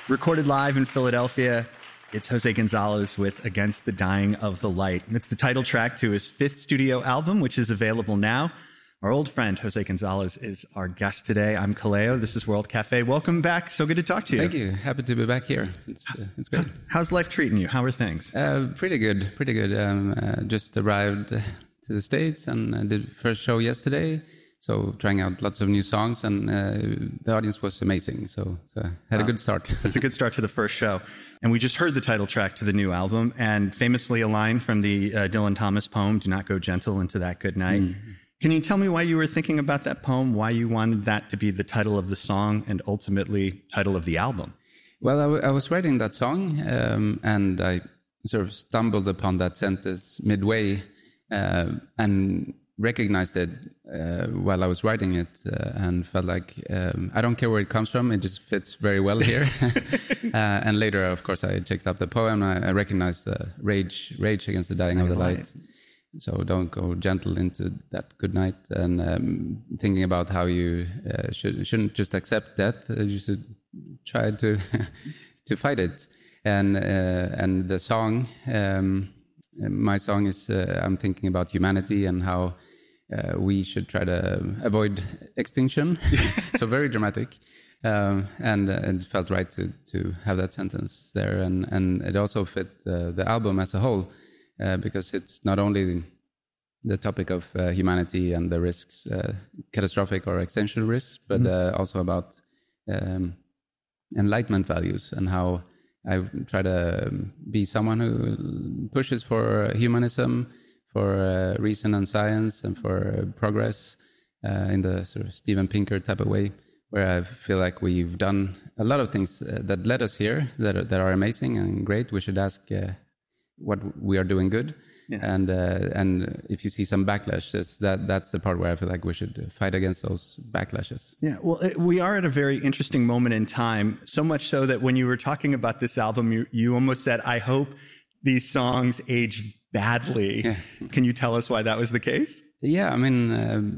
Recorded live in Philadelphia, it's Jose Gonzalez with Against the Dying of the Light. And it's the title track to his fifth studio album, which is available now. Our old friend, Jose Gonzalez, is our guest today. I'm Kaleo. This is World Cafe. Welcome back. So good to talk to you. Thank you. Happy to be back here. It's great. How's life treating you? How are things? Pretty good. Just arrived to the States and I did the first show yesterday. So trying out lots of new songs, and the audience was amazing. So had a good start. That's a good start to the first show. And we just heard the title track to the new album, and famously a line from the Dylan Thomas poem, "Do not go gentle into that good night." Mm-hmm. Can you tell me why you were thinking about that poem, why you wanted that to be the title of the song and ultimately title of the album? Well, I was writing that song, and I sort of stumbled upon that sentence midway, and recognized it while I was writing it, and felt like I don't care where it comes from, it just fits very well here. And later, of course, I checked up the poem. I recognized the rage against the dying of the light. So don't go gentle into that good night. And thinking about how you shouldn't just accept death, you should try to to fight it. And the song, my song is I'm thinking about humanity and how we should try to avoid extinction. So very dramatic. And it felt right to have that sentence there. And it also fit the album as a whole, because it's not only the topic of humanity and the risks, catastrophic or existential risks, but also about enlightenment values and how I try to be someone who pushes for humanism, for reason and science, and for progress in the sort of Steven Pinker type of way, where I feel like we've done a lot of things that led us here that are amazing and great. We should ask what we are doing good. Yeah. And if you see some backlashes, that's the part where I feel like we should fight against those backlashes. Yeah, well, we are at a very interesting moment in time, so much so that when you were talking about this album, you almost said, I hope these songs age badly. Yeah. Can you tell us why that was the case? Yeah, I mean,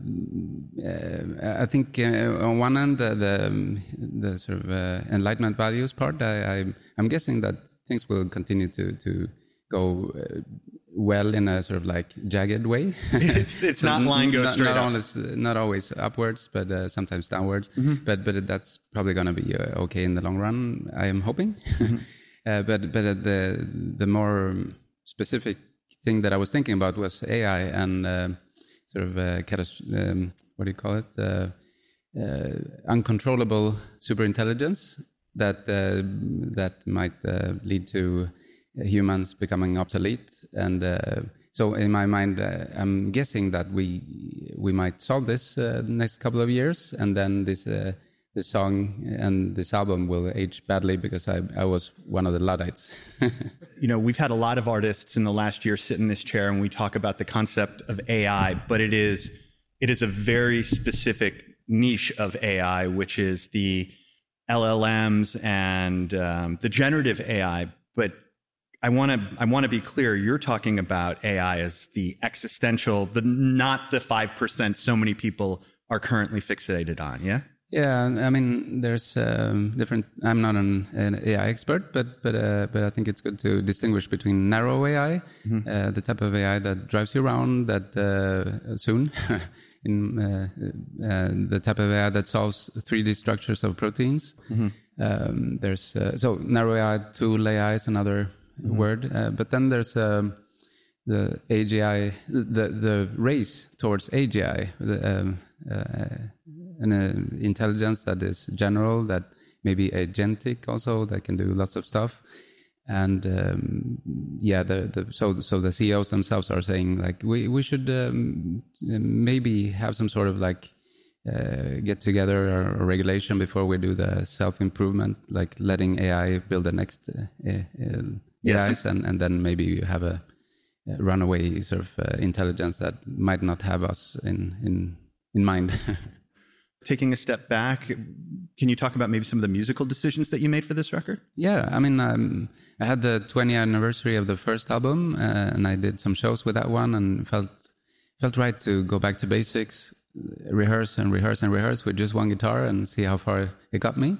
I think on one end, the sort of enlightenment values part, I'm guessing that things will continue to go well in a sort of like jagged way. It's not line goes straight up. Not always upwards, but sometimes downwards. Mm-hmm. But that's probably going to be okay in the long run, I am hoping. Mm-hmm. But the more specific thing that I was thinking about was AI and sort of what do you call it? Uncontrollable superintelligence that might lead to humans becoming obsolete. And so in my mind, I'm guessing that we might solve this next couple of years, and then this song and this album will age badly because I was one of the Luddites. You know, we've had a lot of artists in the last year sit in this chair and we talk about the concept of AI, but it is a very specific niche of AI, which is the LLMs and the generative AI. But I want to be clear. You're talking about AI as the existential, not the 5% so many people are currently fixated on. Yeah. Yeah, I mean, there's different. I'm not an AI expert, but I think it's good to distinguish between narrow AI, mm-hmm. The type of AI that drives you around, that soon, in the type of AI that solves 3D structures of proteins. Mm-hmm. There's so narrow AI, tool AI is another mm-hmm. word, but then there's the AGI, the race towards AGI. An intelligence that is general, that may be agentic also, that can do lots of stuff. And so the CEOs themselves are saying like we should maybe have some sort of like get together or regulation before we do the self-improvement, like letting AI build the next AIs, and then maybe you have a runaway sort of intelligence that might not have us in mind. Taking a step back, can you talk about maybe some of the musical decisions that you made for this record? Yeah, I mean, I had the 20th anniversary of the first album, and I did some shows with that one, and felt right to go back to basics, rehearse with just one guitar, and see how far it got me.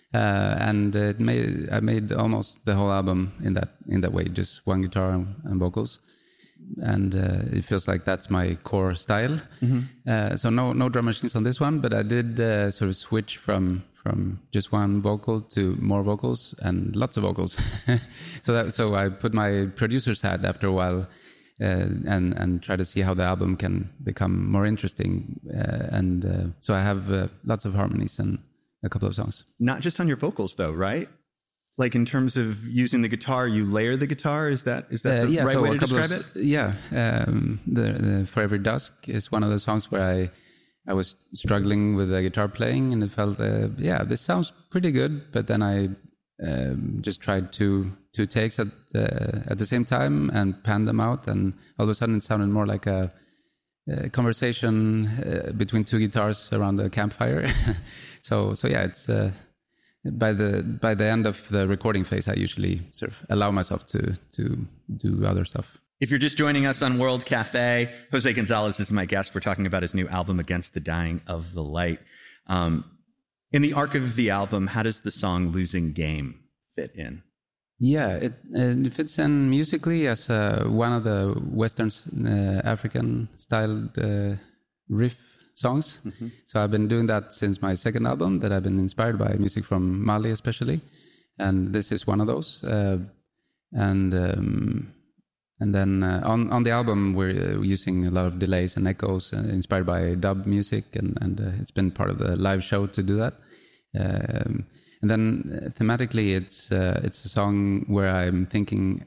And I made almost the whole album in that way, just one guitar and vocals. And it feels like that's my core style. So no drum machines on this one, but I did sort of switch from just one vocal to more vocals and lots of vocals. So I put my producer's hat after a while and try to see how the album can become more interesting. So I have lots of harmonies and a couple of songs. Not just on your vocals, though, right? Like in terms of using the guitar, you layer the guitar. Is that the right way to describe it? Yeah. The Forever Dusk is one of the songs where I was struggling with the guitar playing, and it felt, this sounds pretty good. But then I just tried two takes at the same time and panned them out, and all of a sudden it sounded more like a conversation between two guitars around a campfire. So yeah, it's. By the end of the recording phase, I usually sort of allow myself to do other stuff. If you're just joining us on World Cafe, Jose Gonzalez is my guest. We're talking about his new album, Against the Dying of the Light. In the arc of the album, how does the song Losing Game fit in? Yeah, it fits in musically as one of the Western African-styled riff songs. So I've been doing that since my second album, that I've been inspired by music from Mali especially, and this is one of those. And then on the album we're using a lot of delays and echoes inspired by dub music, and it's been part of the live show to do that. And then thematically it's a song where I'm thinking,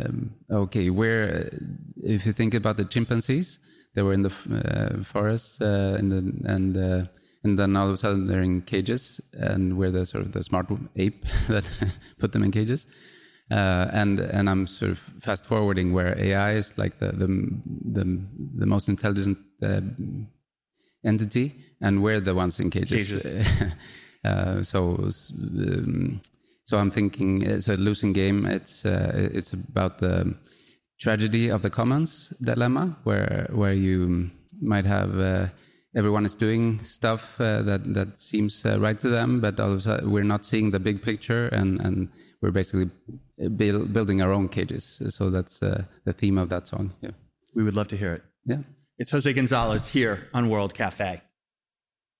if you think about the chimpanzees, they were in the forest, and then all of a sudden they're in cages, and we're the sort of the smart ape that put them in cages. And I'm sort of fast forwarding where AI is like the most intelligent entity, and we're the ones in cages. So I'm thinking, so Losing Game, it's about the tragedy of the commons dilemma, where you might have everyone is doing stuff that seems right to them, but all of a sudden we're not seeing the big picture, and we're basically building our own cages. So that's the theme of that song. Yeah, we would love to hear it. Yeah, it's Jose Gonzalez here on World Cafe.